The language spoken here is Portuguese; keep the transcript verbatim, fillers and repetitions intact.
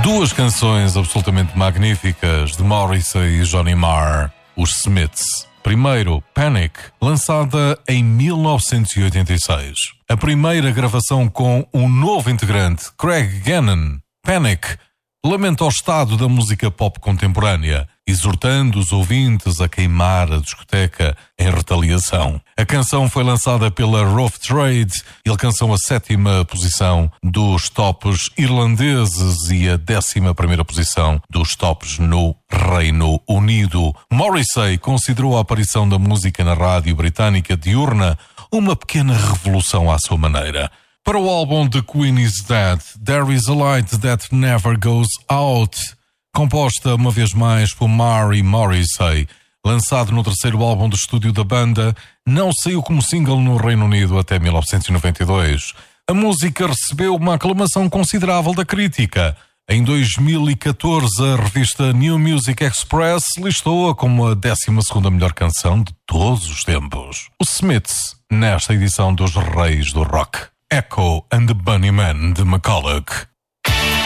Duas canções absolutamente magníficas de Morrissey e Johnny Marr, os Smiths. Primeiro, Panic, lançada em mil novecentos e oitenta e seis. A primeira gravação com um novo integrante, Craig Gannon. Panic lamenta o estado da música pop contemporânea, exortando os ouvintes a queimar a discoteca em retaliação. A canção foi lançada pela Rough Trade e alcançou a sétima posição dos tops irlandeses e a décima primeira posição dos tops no Reino Unido. Morrissey considerou a aparição da música na rádio britânica diurna uma pequena revolução à sua maneira. Para o álbum The Queen Is Dead, There Is a Light That Never Goes Out, composta uma vez mais por Marr e Morrissey, lançado no terceiro álbum de estúdio da banda, não saiu como single no Reino Unido até mil novecentos e noventa e dois. A música recebeu uma aclamação considerável da crítica. Em dois mil e catorze, a revista New Music Express listou-a como a décima segunda melhor canção de todos os tempos. Os Smiths, nesta edição dos Reis do Rock. Echo and the Bunnymen de McCulloch.